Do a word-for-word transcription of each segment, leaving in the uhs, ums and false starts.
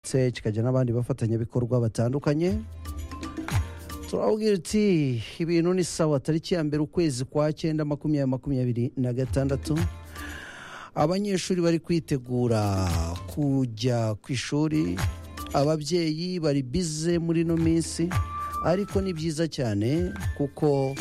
ndetse kikajya n'abandi bafatanyabikorwa batandukanye. Turabwira ati ibintu ni sawa. Tariki ya mbere ukwezi kwa cyenda makumyabiri makumyabiri na gatandatu abanyeshuri bari kwitegura kujya ku ishuri, ababyeyi bari bize muri no minsi, ariko ni byiza cyane kuko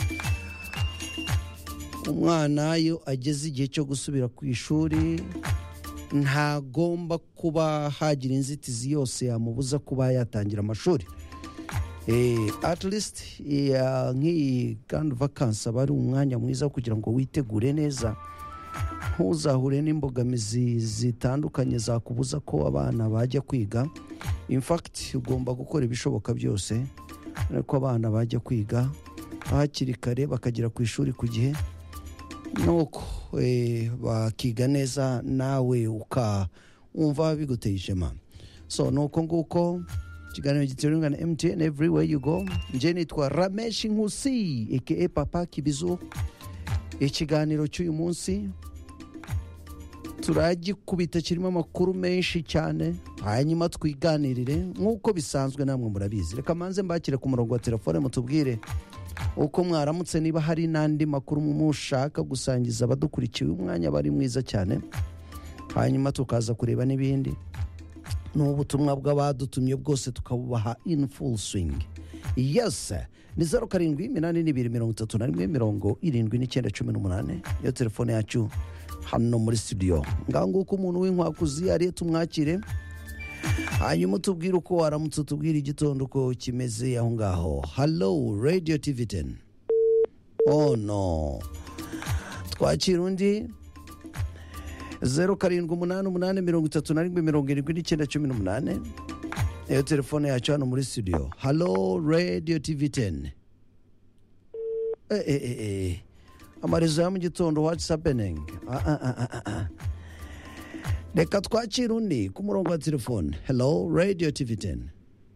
umwana iyo ageze igihe cyo gusubira ku ishuri ntagomba kuba hagira inzitizi yose yamubuza kuba yatangira amashuri. Eh, at least ya nk'iyi grand vacances aba ari umwanya mwiza kugira ngo witegure neza, ntuzahure n'imbogamizi zitandukanye zakubuza ko abana bajya kwiga. In fact ugomba gukora ibishoboka byose ko abana bajya kwiga hakiri kare bakagera ku ishuri ku gihe, nuko eh, bakiga neza nawe ukumva biguteye ishema. So nuko nguko kiganiro giterwa na M T N everywhere you go. Nje nitwa Ramesh Nkusi aka Papa Kibizo. Ikiganiro cy'uyu munsi turagikubita kirimo amakuru menshi cyane, hanyuma twiganirire nk'uko bisanzwe namwe murabizi. Reka manze mbakire ku murongo wa telefone mutubwire uko mwaramutse, niba hari nandi makuru mushaka gusangiza abadukurikiye. Umwanya bari mwiza cyane, hanyuma tukaza kureba n'ibindi n'ubutumwa bw'abadutumye bwose tukabubaha in full swing. Yes, ni zeru karindwi iminani n'ibiri mirongo itatu na rimwe mirongo irindwi n'icyenda cumi n'umunani iyo telefone yacu hano muri studio. Ngango uko umuntu w'inkwakuzi ari tumwakire, hanyuma tubwire uko waramutse, tubwire igitondo uko kimeze aho ngaho. Hello Radio T V ten. Oh no, twakira undi zeru karindwi umunani umunani mirongo itatu na rimwe mirongo irindwi n'icyenda cumi n'umunani iyo telefone yacu hano muri studio. Hello Radio T V ten. Eh eh eh eh amarezo ya mu gitondo, what's happening? Ah ah ah ah ah. Reka twakira undi ku murongo wa telefone. Hello Radio T V ten.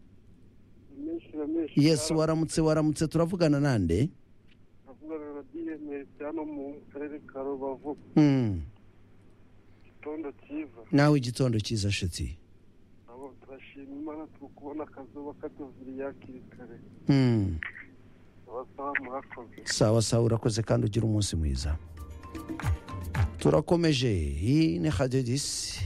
Yes, waramutse waramutse, turavugana nande? Avugana na D M S hano mu karere ka Rubavu. Hmm. Gitondo cyiza. Nawe igitondo cyiza shiti. Abo turashima Imana tukubona akazuba katuviriye hakiri kare. Hmm. Sawa murakoze. Sawa sawa, urakoze kandi ugira umunsi mwiza. Turakomeje. Hii ni Hadidis.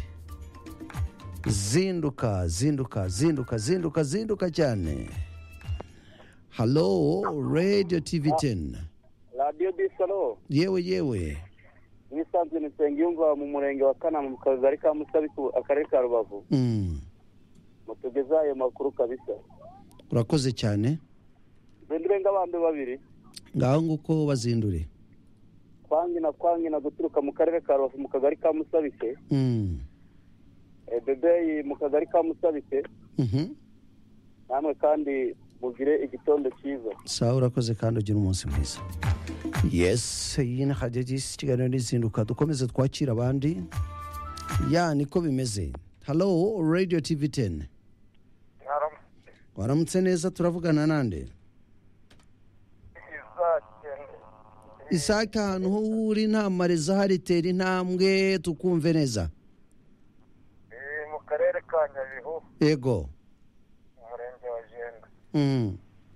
Zinduka zinduka zinduka zinduka zinduka cyane. Hello Radio T V ten. Radio Bisalo. Yewe yewe. Nisanzwe nisengiyumva mu murenge wa Kanama mu kagari ka Musabiku akarere ka Rubavu. Mm. Mutugeza ayo makuru kabisa. Urakoze cyane. Bendurenga bambe babiri. Ngaho nguko bazindure. Kwangi na kwangi na guturuka mu karere ka Rubavu mu kagari ka Musabike. Mm. E bebe mu kagari ka Musabike. Mhm. Namwe kandi mugire igitondo cyiza. Sawa, urakoze kandi ugira umunsi mwiza. Yes, yine Hadidis kiganiro nizinduka, dukomeze twakira abandi. Ya niko bimeze. Hello Radio T V ten. Waramutse neza, turavugana nande? Isaka hano uri nta mareza hari teri ntambwe tukumve neza. Eh mu karere ka Nyabihu. Yego. Umurenge wa Jenda. Mm.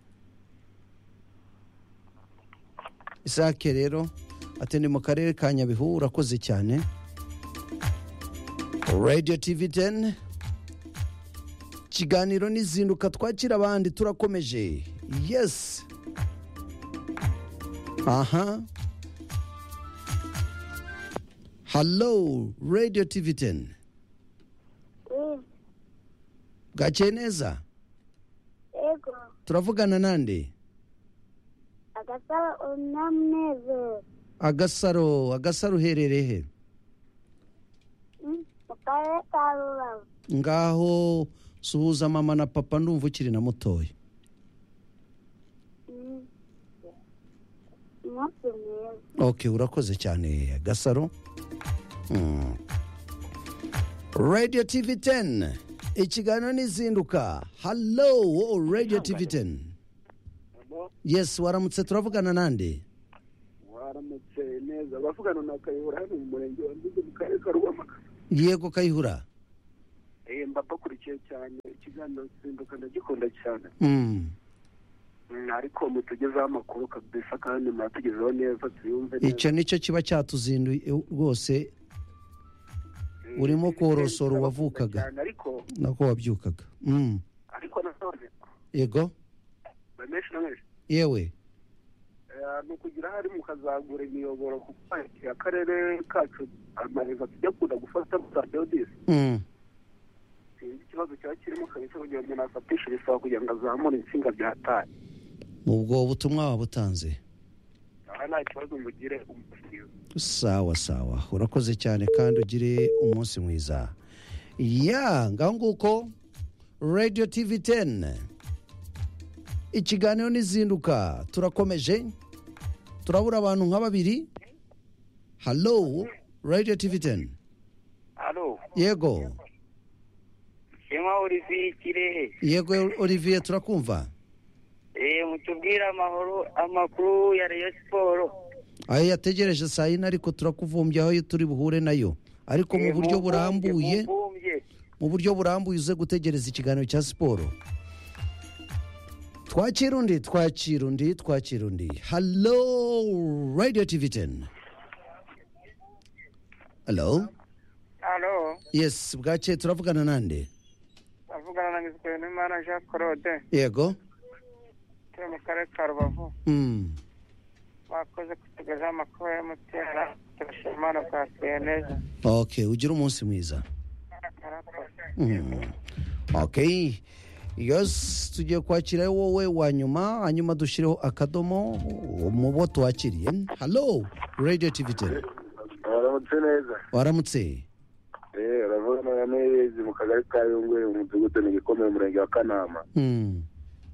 Isaka rero atende mu karere ka Nyabihu, urakoze cyane. Radio T V ten. Kiganiro nizinduka twakira abandi, turakomeje. Yes. Aha. Hello Radio T V ten. Mm. Gache neza? Ego. Turavugana nande? Agasaro Onamneze. Agasaro, Agasaro hererehe? Mm. Mukarere ka Rubavu. Ngaho suhuza mama na papa, ndumva ukiri na mutoya. Mm. Mwapemeza. Okay, urakoze cyane Agasaro. Mm. Radio T V ten. Ikiganiro nizinduka. Hello Radio T V ten. Yes, waramutse, turavugana nande? Waramutse neza. Bavugana na Kayihura hano mu murenge wa Ndugu mu karere ka Rwamagana. Yego Kayihura. eh mba bakurikiye cyane ikiganiro Zinduka ndagikunda cyane. Mm. Ariko mutugezaho amakuru kabisa kandi mwatugezaho neza tuyumve neza. Icyo nicyo kiba cyatuzinduye rwose. Urimo korosora wavukaga nako wabyukaga. Mm. Ariko nanone yego bamesha namesha yewe no kugira hari mukazagura imiyoboro kuko akarere kacu amareza tujya kuda gufata mutadodis. Mm. Ikibazo cya kirimo kabisa kugira ngo nafatishe bisaba kugira ngo azamure insinga byataye. Ubwo butumwa wabutanze. Ana ikibazo mugire umusiyo. Sawa sawa urakoze cyane kandi ugire umunsi mwiza. Ya nganguko Radio T V ten ikiganiro nizinduka turakomeje turabura abantu nka babiri. Hello Radio T V ten. Hello Yego Shema Olivier Kirehe. Yego Olivier turakumva. Eh mutubwira amahoro amakuru ya Rayon Sport. Ayo yategereje saa yine ariko turakuvumbya aho turi buhure nayo ariko mu buryo burambuye mu buryo burambuye uze gutegereza ikiganiro cya siporo. Twakira undi twakira undi twakira undi. Hello Radio T V ten. Hello. Hello. Yes bwache turavugana nande. Avugana na Mizwe n'Imana Jean Claude. Yego. Turi mu karere ka Rubavu. Mm. Bakoze kutugezaho amakuru ya Mutera turashima Imana bwakeye neza. Okay ugira umunsi mwiza. Mm. Okay. Yes tugiye kwakira wowe wa nyuma hanyuma dushireho akadomo mu bo twakiriye. Hello Radio T V ten. Waramutse neza. Waramutse. Eh uravugana na Mezi mu kagari ka Yungwe mu mudugudu n'igikomeye mu murenge wa Kanama. Mm.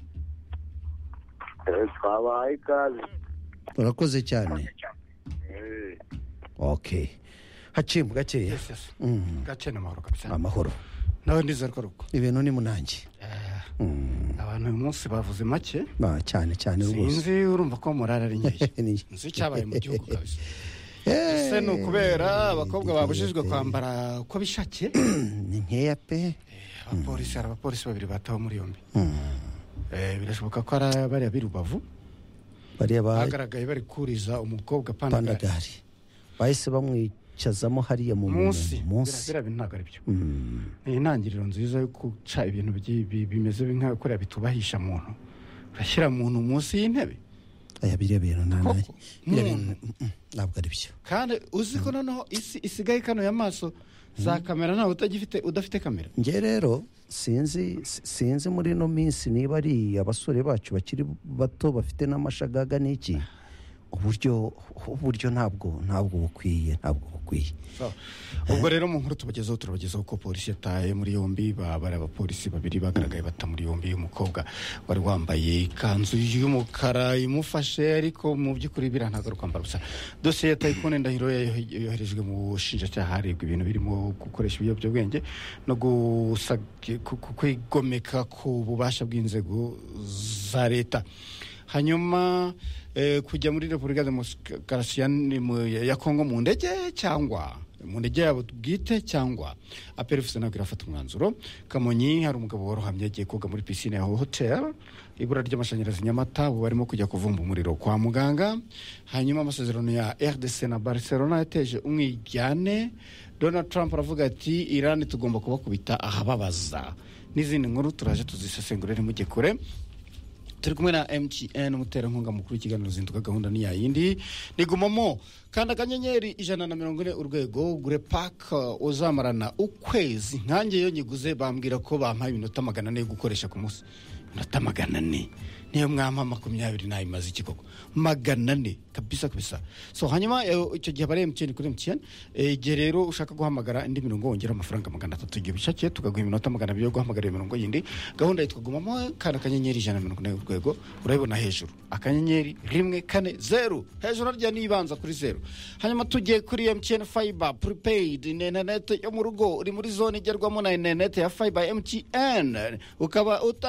Eh twabaye kazi. Urakoze cyane. Eh Okay. Hachimbu gakeye. Mm. Gace n'amahoro kabisa. Amahoro. Nawe ndizera ko ruko. Ibintu ni munange. Eh. Mm. Abantu uyu munsi bavuze make. Ba cyane cyane rwose. Sinzi urumva ko morale ari nkeya. Nzi cyabaye mu gihugu kabisa. Ese no kubera abakobwa babujijwe kwambara uko bishakiye. Ni nkeya pe. Abapolisi abapolisi babiri bataho muri yombi. Eh birashoboka ko ari bari abirubavu. Bari bagaragaye bari kuriza umukobwa pandagari. Bahise bamwicazamo hariya mu munsi. Birabira bintaga ari byo. Ni intangiriro nziza yo guca ibintu bimeze binka ko bitubahisha muntu. Urashyira muntu munsi y'intebe. Aya birebera nanaye. Ntabwo ari byo. Kandi uzi ko noneho isi isigaye kano y'amaso za kamera nawe utagifite udafite kamera. Nge rero sinzi sinzi muri no minsi niba ari abasore bacu bakiri bato bafite n'amashagaga n'iki uburyo uburyo ntabwo ntabwo bukwiye ntabwo bukwiye. Ubwo rero mu nkuru tubagezaho turabagezaho ko polisi yataye muri yombi babara abapolisi babiri bagaragaye bata muri yombi umukobwa wari wambaye ikanzu y'umukara imufashe ariko mu by'ukuri birantaga kwambara gusa. Dosiye yataye kone ndahiro yoherejwe mu bushinjacyaha harebwa ibintu birimo gukoresha ibiyobyabwenge no kwigomeka ku bubasha bw'inzego za leta. Hanyuma eh, kujya muri Repubulika Demokarasi ya Kongo mu ndege cyangwa mu ndege yabo bwite cyangwa aperefuse nabwo irafata umwanzuro. Kamonyi hari umugabo worohamye agiye koga muri piscine ya hotel. Ibura ry'amashanyarazi Nyamata bo barimo kujya kuvumba umuriro kwa muganga. Hanyuma amasezerano ya R D C na Barcelona yateje umwijyane. Donald Trump aravuga ati Iran tugomba kubakubita ahababaza. N'izindi nkuru turaje tuzisesengurira mu gikore. Turi kumwe na M T N umuterankunga mukuru w'ikiganiro Zinduka gahunda ni yayindi nigumamo kandi akanyenyeri ijana na mirongo ine urwego gure pack uzamarana ukwezi nkanjye yo nyiguze bambwira ko bampaye iminota magana ane yo gukoresha ku munsi. Iminota magana ane niyo mwampa makumyabiri nayimaze iki koko magana ane kabisa kabisa. So hanyuma icyo gihe bare M T N kuri M T N igihe rero ushaka guhamagara indi mirongo wongera amafaranga magana atatu igihe bishakiye tukaguha iminota magana abiri yo guhamagara imirongo yindi. Gahunda yitwagumamo kandi akanyenyeri ijana na mirongo ine urwego urabibona hejuru akanyenyeri rimwe kane zeru hejuru rya nibanza kuri zeru. Hanyuma tugiye kuri M T N Fiber prepaid internet yo mu rugo uri muri zone igerwamo na internet ya Fiber M T N ukaba utari wayitu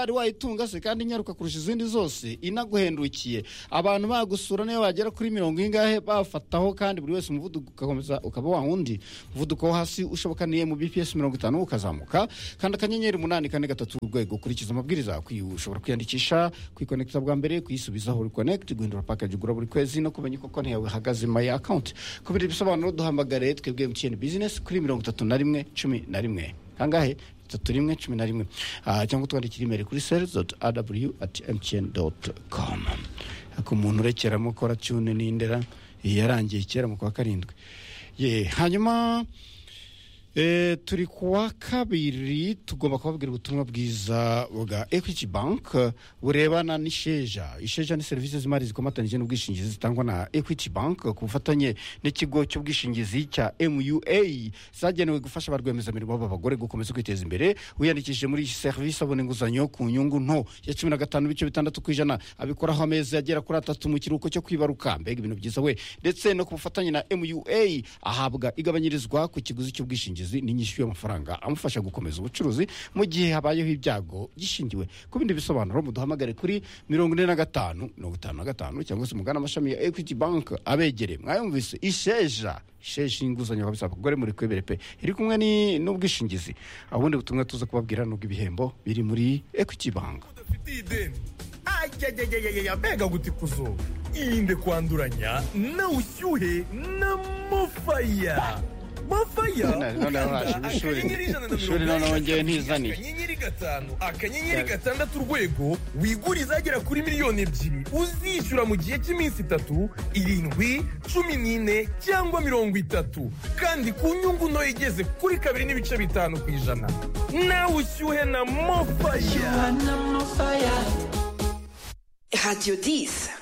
icunga se kandi inyaruka kurusha izindi zose inaguhendukiye abantu bagusura niyo bagera kuri mirongo ingahe bafataho kandi buri wese umuvuduko ugakomeza ukaba wa wundi umuvuduko wo hasi ushoboka niye mu B P S mirongo itanu ukazamuka kandi akanyenyeri umunani kane gatatu urwego ukurikiza amabwiriza ushobora kwiyandikisha kwikonekita bwa mbere kuyisubizaho uri connect guhindura package ugura buri kwezi no kumenya uko konti yawe ihagaze my account kubiri bisobanuro duhamagare twebwe M T N business kuri mirongo itatu na rimwe cumi na rimwe kangahe tatu rimwe cumi na rimwe cyangwa twandikira email kuri sales dot a w at m t n dot com ako umuntu urekeramo kora tune n'indera yarangiye kera mu kwa karindwi ye hanyuma Eh, turi kuwa kabiri tugomba kubabwira ubutumwa bwiza bwa Equity Bank burebana n'isheja isheja ni services z'imari zikomatanyije n'ubwishingizi zitangwa na Equity Bank ku bufatanye n'ikigo cy'ubwishingizi cya M U A zagenewe gufasha abarwemezamirimo b'abagore gukomeza kwiteza imbere wiyandikishije muri iyi service abone inguzanyo ku nyungu nto ya cumi na gatanu bice bitandatu ku ijana abikoraho amezi agera kuri atatu mu kiruhuko cyo kwibaruka mbega ibintu byiza we ndetse no ku bufatanye na M U A ahabwa igabanyirizwa ku kiguzi cy'ubwishingizi n'inyishu y'amafaranga amufasha gukomeza ubucuruzi mu gihe habayeho ibyago gishingiwe ku bindi bisobanuro muduhamagare kuri mirongo ine na gatanu mirongo itanu na gatanu cyangwa se mugana amashami ya Equity Bank abegere mwayumvise isheja isheja inguzanyo kabisa abagore muri kwebere pe iri kumwe ni n'ubwishingizi abundi butumwa tuza kubabwira n'ubwo ibihembo biri muri Equity Bank ajajajajajya mbega gutikuzo irinde kwanduranya na ushyuhe na mofaya mafaya ishuri noneho ngewe ntizaniye akanyenyeri gatanu akanyenyeri gatandatu urwego wigura izagera kuri miliyoni ebyiri uzishyura mu gihe cy'iminsi itatu irindwi cumi n'ine cyangwa mirongo itatu kandi ku nyungu nto igeze kuri kabiri n'ibice bitanu ku ijana nawe ushyuhe na mofaya Radio dix.